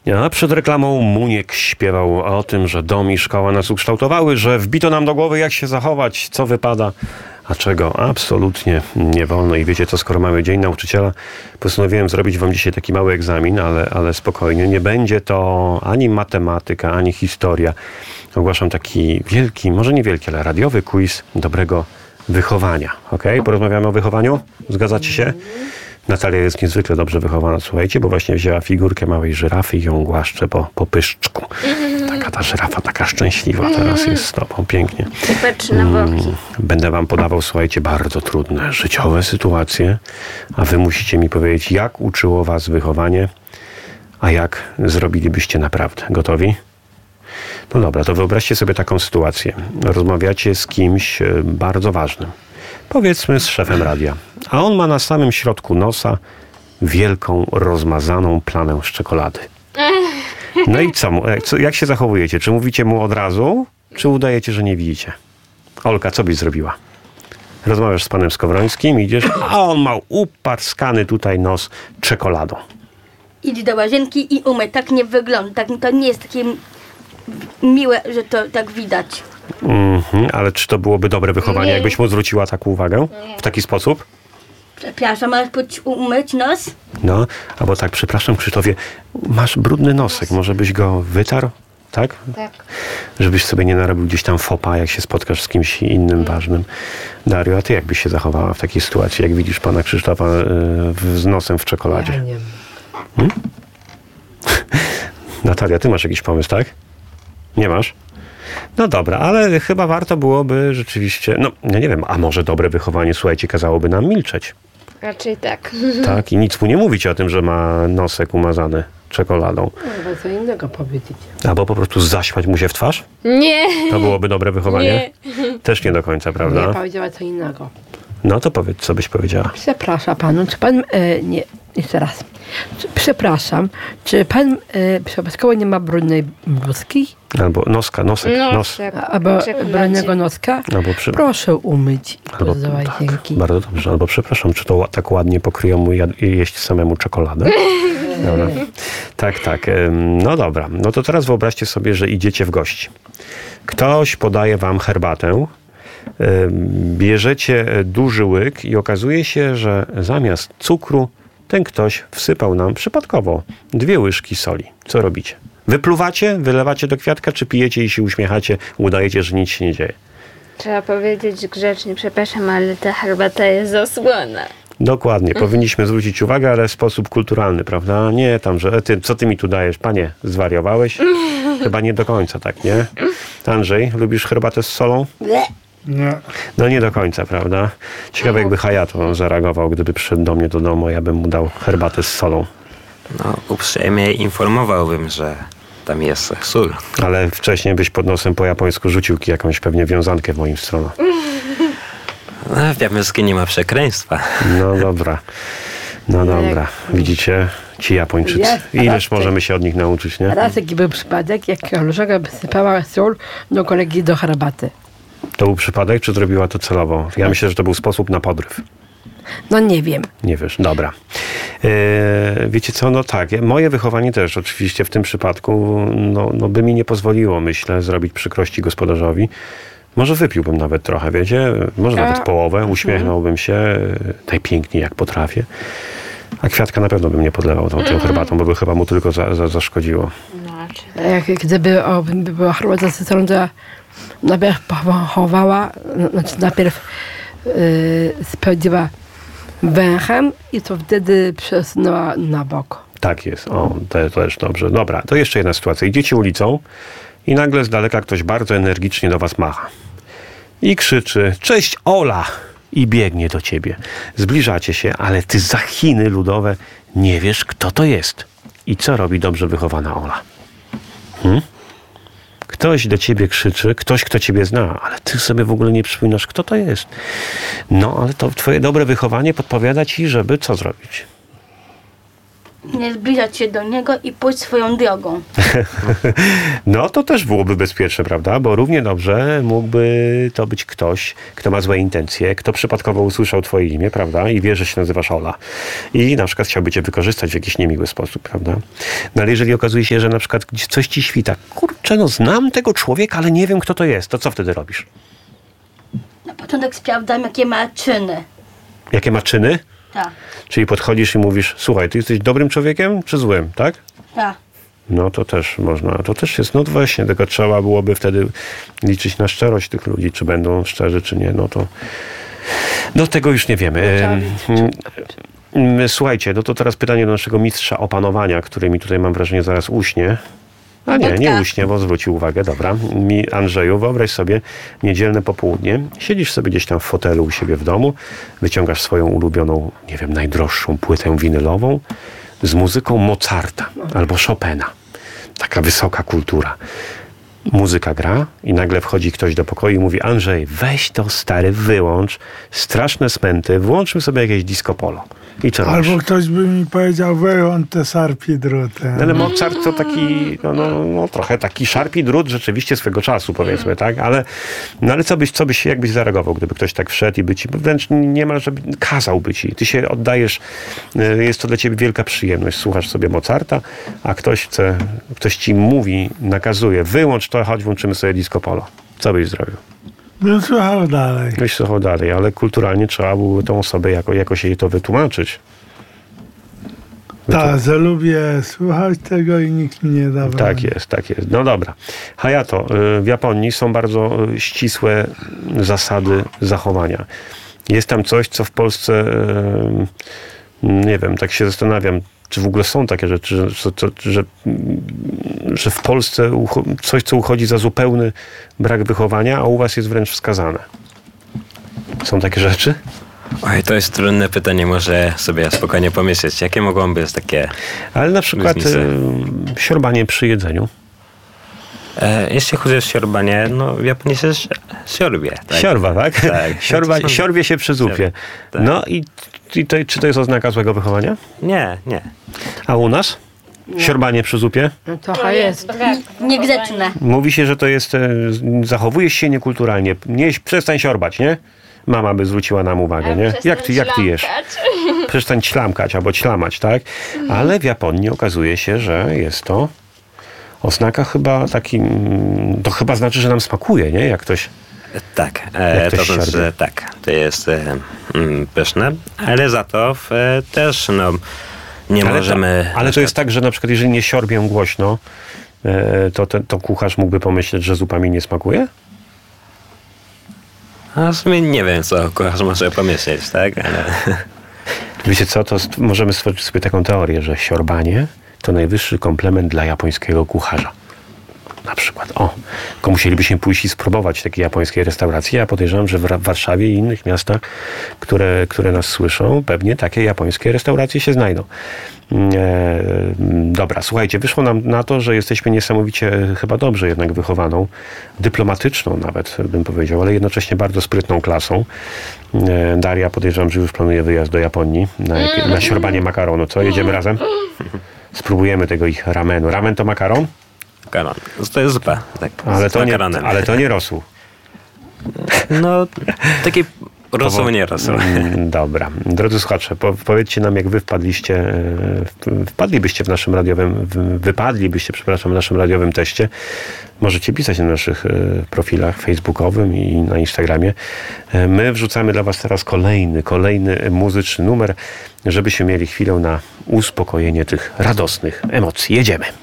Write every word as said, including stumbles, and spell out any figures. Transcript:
A przed reklamą Muniek śpiewał o tym, że dom i szkoła nas ukształtowały, że wbito nam do głowy, jak się zachować, co wypada, a czego absolutnie nie wolno. I wiecie co, skoro mamy Dzień Nauczyciela, postanowiłem zrobić wam dzisiaj taki mały egzamin, ale, ale spokojnie, nie będzie to ani matematyka, ani historia. Ogłaszam taki wielki, może nie wielki, ale radiowy quiz dobrego wychowania. Okej? Okay? Porozmawiamy o wychowaniu? Zgadzacie się? Natalia jest niezwykle dobrze wychowana, słuchajcie, bo właśnie wzięła figurkę małej żyrafy i ją głaszcze po, po pyszczku. Taka ta żyrafa, taka szczęśliwa teraz jest z tobą, pięknie. Patrzy na boki. Będę wam podawał, słuchajcie, bardzo trudne życiowe sytuacje, a wy musicie mi powiedzieć, jak uczyło was wychowanie, a jak zrobilibyście naprawdę. Gotowi? No dobra, to wyobraźcie sobie taką sytuację. Rozmawiacie z kimś bardzo ważnym. Powiedzmy z szefem radia. A on ma na samym środku nosa wielką, rozmazaną plamę z czekolady. No i co? co? Jak się zachowujecie? Czy mówicie mu od razu, czy udajecie, że nie widzicie? Olka, co byś zrobiła? Rozmawiasz z panem Skowrońskim, idziesz, a on ma uparskany tutaj nos czekoladą. Idź do łazienki i umyj. Tak nie wygląda. Tak, to nie jest takie miłe, że to tak widać. Mhm, ale czy to byłoby dobre wychowanie, Nie. jakbyś mu zwróciła taką uwagę? W taki sposób? Przepraszam, masz pójść umyć nos? No, albo tak, przepraszam Krzysztofie, masz brudny nosek, może byś go wytarł? Tak? Tak. Żebyś sobie nie narobił gdzieś tam fopa, jak się spotkasz z kimś innym ważnym. Dario, a ty jak byś się zachowała w takiej sytuacji, jak widzisz pana Krzysztofa yy, z nosem w czekoladzie? Ja nie wiem. Hmm? Natalia, ty masz jakiś pomysł, tak? Nie masz? No dobra, ale chyba warto byłoby rzeczywiście, no ja nie wiem, a może dobre wychowanie, słuchajcie, kazałoby nam milczeć. Raczej tak. Tak, i nic mu nie mówić o tym, że ma nosek umazany czekoladą. Chyba co innego powiedzieć. Albo po prostu zaśpać mu się w twarz? Nie. To byłoby dobre wychowanie? Też nie do końca, prawda? Nie powiedziała co innego. No to powiedz, co byś powiedziała. Przepraszam panu, czy pan... E, nie, jeszcze raz. Czy, przepraszam, czy pan e, przypadkowo nie ma brudnej bluzki? Albo noska, nosek, nos. Nosek. Albo Czekoladzie. brudnego noska? Albo przy... Proszę umyć Albo, do łazienki. tak, bardzo dobrze. Albo przepraszam, czy to ła- tak ładnie pokryją mu jad- jeść samemu czekoladę? Dobra. Tak, tak. Ym, No dobra. No to teraz wyobraźcie sobie, że idziecie w gości. Ktoś podaje wam herbatę. Ym, Bierzecie duży łyk i okazuje się, że zamiast cukru ten ktoś wsypał nam przypadkowo dwie łyżki soli. Co robicie? Wypluwacie, wylewacie do kwiatka, czy pijecie i się uśmiechacie, udajecie, że nic się nie dzieje? Trzeba powiedzieć grzecznie, przepraszam, ale ta herbata jest zasłona. Dokładnie. Powinniśmy zwrócić uwagę, ale w sposób kulturalny, prawda? Nie tam, że ty, co ty mi tu dajesz? Panie, zwariowałeś? Chyba nie do końca, tak, nie? Andrzej, lubisz herbatę z solą? Nie. No nie do końca, prawda? Ciekawe, jakby Hayato zareagował, gdyby przyszedł do mnie do domu, ja bym mu dał herbatę z solą. No, uprzejmie informowałbym, że tam jest sól. Ale wcześniej byś pod nosem po japońsku rzucił jakąś pewnie wiązankę w moim stronę. No, w japońskim nie ma przekleństwa. No dobra. No dobra. Widzicie? Ci Japończycy. Jest, Ileż raz- możemy się od nich nauczyć, nie? Raz taki był przypadek, jak koleżanka wysypała sól do kolegi do herbaty. To był przypadek, czy zrobiła to celowo? Ja myślę, że to był sposób na podryw. No nie wiem. Nie wiesz, dobra. E, wiecie co, no tak, moje wychowanie też oczywiście w tym przypadku no, no by mi nie pozwoliło, myślę, zrobić przykrości gospodarzowi. Może wypiłbym nawet trochę, wiecie, może A- nawet połowę, uśmiechnąłbym się e, najpiękniej jak potrafię. A kwiatka na pewno bym nie podlewał tą, tą herbatą, bo by chyba mu tylko za, za, zaszkodziło. No, raczej. A Jak, gdyby o, by była herbata z cytryną, to ja najpierw pochowała, no, znaczy najpierw yy, sprawdziła węchem i to wtedy przesunęła na bok. Tak jest, o, to, to też dobrze. Dobra, to jeszcze jedna sytuacja. Idziecie ulicą i nagle z daleka ktoś bardzo energicznie do was macha. I krzyczy, cześć Ola! I biegnie do ciebie. Zbliżacie się, ale ty za Chiny ludowe nie wiesz, kto to jest. I co robi dobrze wychowana Ola? Hmm? Ktoś do ciebie krzyczy, ktoś, kto ciebie zna, ale ty sobie w ogóle nie przypominasz, kto to jest. No, ale to twoje dobre wychowanie podpowiada ci, żeby co zrobić? nie zbliżać się do niego i pójść swoją drogą. No to też byłoby bezpieczne, prawda? Bo równie dobrze mógłby to być ktoś, kto ma złe intencje, kto przypadkowo usłyszał twoje imię, prawda? I wie, że się nazywasz Ola. I na przykład chciałby cię wykorzystać w jakiś niemiły sposób, prawda? No ale jeżeli okazuje się, że na przykład gdzieś coś ci świta, kurczę, no znam tego człowieka, ale nie wiem, kto to jest, to co wtedy robisz? Na początek sprawdzam, jakie ma czyny. Jakie ma czyny? Tak, Czyli podchodzisz i mówisz, słuchaj, ty jesteś dobrym człowiekiem czy złym, tak? tak. No to też można, to też jest, no właśnie, tylko trzeba byłoby wtedy liczyć na szczerość tych ludzi, czy będą szczerzy, czy nie, no to no tego już nie wiemy. Em, em, Słuchajcie, no to teraz pytanie do naszego mistrza opanowania, który mi tutaj mam wrażenie zaraz uśnie. A nie, nie uśnie, bo zwrócił uwagę, dobra. Mi, Andrzeju, wyobraź sobie niedzielne popołudnie, siedzisz sobie gdzieś tam w fotelu u siebie w domu, wyciągasz swoją ulubioną, nie wiem, najdroższą płytę winylową z muzyką Mozarta albo Chopina. Taka wysoka kultura. Muzyka gra i nagle wchodzi ktoś do pokoju i mówi: Andrzej, weź to stary, wyłącz, straszne smęty, włączmy sobie jakieś disco polo. I co robisz? Albo ktoś by mi powiedział, wyłącz te szarpie druty. No ale Mozart to taki, no, no, no trochę taki szarpi drut rzeczywiście swego czasu, powiedzmy, tak? Ale, no ale co byś, co byś, jakbyś zareagował, gdyby ktoś tak wszedł i by ci, wręcz niemal, żeby kazałby ci. Ty się oddajesz, y, jest to dla ciebie wielka przyjemność, słuchasz sobie Mozarta, a ktoś chce, ktoś ci mówi, nakazuje, wyłącz to, chodź, włączymy sobie disco polo. Co byś zrobił? No słuchał dalej. Byś słuchał dalej, ale kulturalnie trzeba byłoby tą osobę jako, jakoś jej to wytłumaczyć. Tak, że lubię słuchać tego i nikt mi nie da broni. Tak jest, tak jest. No dobra. Hayato, y, w Japonii są bardzo y, ścisłe zasady zachowania. Jest tam coś, co w Polsce, y, nie wiem, tak się zastanawiam, czy w ogóle są takie rzeczy, że, że, że, że w Polsce ucho- coś, co uchodzi za zupełny brak wychowania, a u was jest wręcz wskazane. Są takie rzeczy? Oj, to jest trudne pytanie, może sobie spokojnie pomyśleć, jakie mogą być takie... Ale na przykład Różnice. y, siorbanie przy jedzeniu. E, jeśli chodzi o siorbanie, no w Japonii się ś- siorbie. Tak? Siorba, tak? Tak. Siorba, siorbie się przy zupie. Tak. No i, i to, czy to jest oznaka złego wychowania? Nie, nie. A u nas? Siorbanie przy zupie? No trochę jest. brak Niegrzeczne. Mówi się, że to jest, e, zachowujesz się niekulturalnie. Nie, przestań siorbać, nie? Mama by zwróciła nam uwagę, nie? Jak ty, jak ty jesz? Przestań ćlamkać albo ćlamać, tak? Ale w Japonii okazuje się, że jest to oznaka chyba taki, mm, to chyba znaczy, że nam smakuje, nie? Jak ktoś... Tak, e, Jak to ktoś znaczy, siorbie. że tak, to jest e, mm, pyszne, ale za to e, też no, nie Ale możemy... To, ale to jest tak, że na przykład jeżeli nie siorbię głośno, e, to, to, to kucharz mógłby pomyśleć, że zupa mi nie smakuje? A w sumie nie wiem, co kucharz może pomyśleć, tak? Ale... Wiecie co, to st- możemy stworzyć sobie taką teorię, że siorbanie to najwyższy komplement dla japońskiego kucharza. Na przykład, o, tylko musielibyśmy pójść i spróbować takiej japońskiej restauracji. Ja podejrzewam, że w Ra- Warszawie i innych miastach, które, które nas słyszą, pewnie takie japońskie restauracje się znajdą. E, dobra, słuchajcie, wyszło nam na to, że jesteśmy niesamowicie chyba dobrze jednak wychowaną, dyplomatyczną nawet bym powiedział, ale jednocześnie bardzo sprytną klasą. E, Daria, podejrzewam, że już planuje wyjazd do Japonii na, jak- na siorbanie makaronu. Co, jedziemy razem? Spróbujemy tego ich ramenu. Ramen to makaron? Makaron. To jest zupa, tak, Ale z to, nie, makaronem. ale to nie rosół. No, taki rosół, nie rosół. Mm, Dobra. Drodzy słuchacze, po, powiedzcie nam, jak wy wpadliście, e, w- wpadlibyście w naszym radiowym, w- wypadlibyście, przepraszam, w naszym radiowym teście. Możecie pisać na naszych e, profilach facebookowym i na Instagramie. E, My wrzucamy dla was teraz kolejny, kolejny muzyczny numer, żebyśmy mieli chwilę na uspokojenie tych radosnych emocji. Jedziemy.